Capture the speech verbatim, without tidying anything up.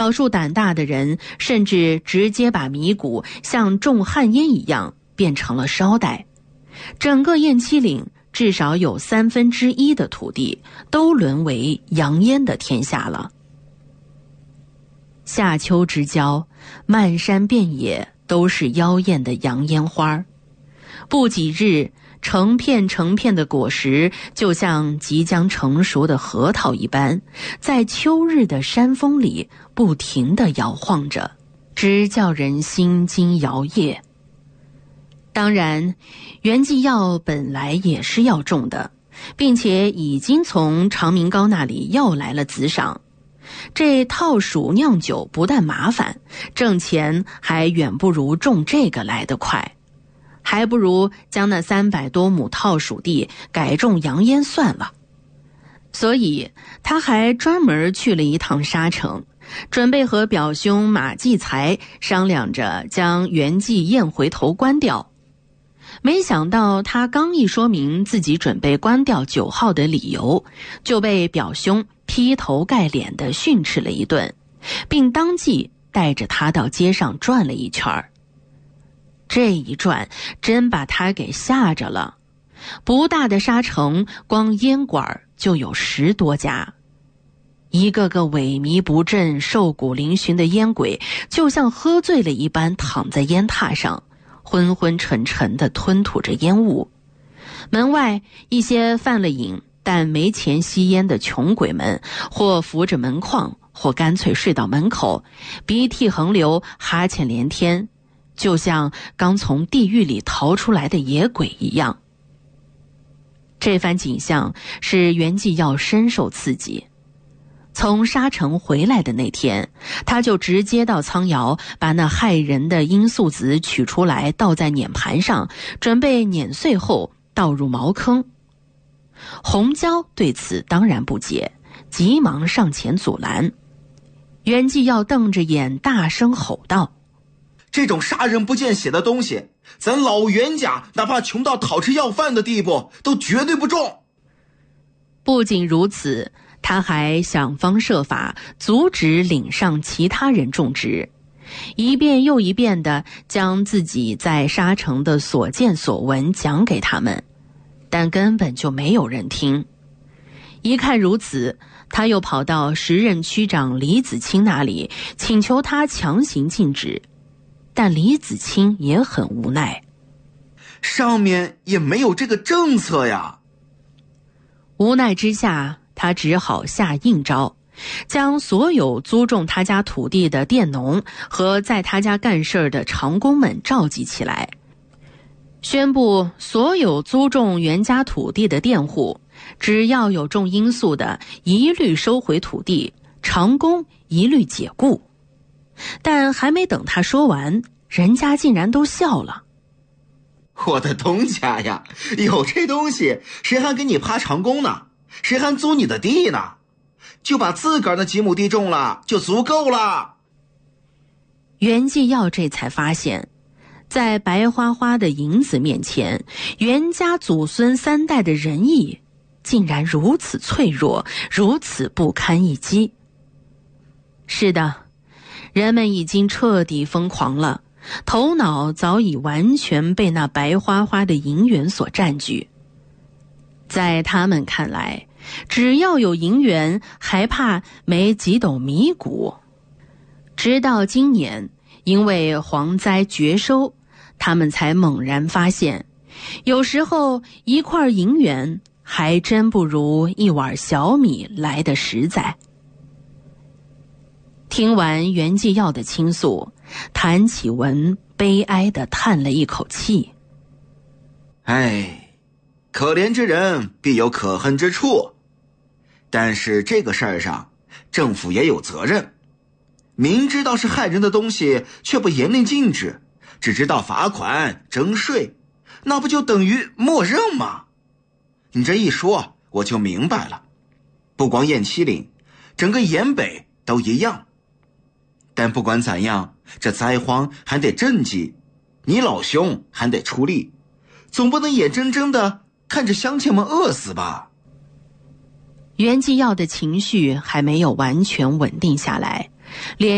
少数胆大的人甚至直接把米谷像种旱烟一样变成了捎带。整个雁栖岭至少有三分之一的土地都沦为洋烟的天下了。夏秋之交，漫山遍野都是妖艳的洋烟花，不几日，成片成片的果实就像即将成熟的核桃一般，在秋日的山峰里不停地摇晃着，直叫人心惊摇曳。当然，袁继耀本来也是要种的，并且已经从长明高那里要来了子赏。这套薯酿酒不但麻烦，挣钱还远不如种这个来得快，还不如将那三百多亩套薯地改种洋烟算了。所以他还专门去了一趟沙城，准备和表兄马继才商量着将袁继燕回头关掉。没想到他刚一说明自己准备关掉九号的理由，就被表兄劈头盖脸地训斥了一顿，并当即带着他到街上转了一圈。这一转真把他给吓着了，不大的沙城光烟馆就有十多家，一个个萎靡不振、瘦骨嶙峋的烟鬼就像喝醉了一般躺在烟榻上，昏昏沉沉地吞吐着烟雾。门外一些犯了瘾但没钱吸烟的穷鬼们，或扶着门框，或干脆睡到门口，鼻涕横流，哈欠连天，就像刚从地狱里逃出来的野鬼一样。这番景象使袁继耀深受刺激。从沙城回来的那天，他就直接到苍窑，把那害人的罂粟籽取出来，倒在碾盘上，准备碾碎后倒入茅坑。红椒对此当然不解，急忙上前阻拦。袁继耀瞪着眼大声吼道： 这种杀人不见血的东西，咱老袁家哪怕穷到讨吃要饭的地步，都绝对不种。 不仅如此，他还想方设法阻止岭上其他人种植，一遍又一遍地将自己在沙城的所见所闻讲给他们，但根本就没有人听。一看如此，他又跑到时任区长李子清那里，请求他强行禁止，但李子清也很无奈， 上面也没有这个政策呀。 无奈之下，他只好下硬招，将所有租种他家土地的佃农和在他家干事的长工们召集起来，宣布所有租种袁家土地的佃户，只要有种罂粟的，一律收回土地，长工一律解雇。但还没等他说完，人家竟然都笑了。 我的东家呀，有这东西，谁还给你趴长工呢？谁还租你的地呢？就把自个儿那几亩地种了，就足够了。 袁继耀这才发现，在白花花的银子面前，袁家祖孙三代的仁义竟然如此脆弱，如此不堪一击。是的，人们已经彻底疯狂了，头脑早已完全被那白花花的银元所占据。在他们看来，只要有银元，还怕没几斗米谷。直到今年，因为蝗灾绝收，他们才猛然发现，有时候一块银元还真不如一碗小米来得实在。听完袁继耀的倾诉，谭启文悲哀地叹了一口气。 唉，可怜之人必有可恨之处，但是这个事儿上，政府也有责任。明知道是害人的东西，却不严令禁止，只知道罚款征税，那不就等于默认吗？你这一说，我就明白了。不光雁栖岭，整个雁北都一样。但不管怎样，这灾荒还得赈济，你老兄还得出力，总不能眼睁睁的看着乡亲们饿死吧。 袁继耀的情绪还没有完全稳定下来，连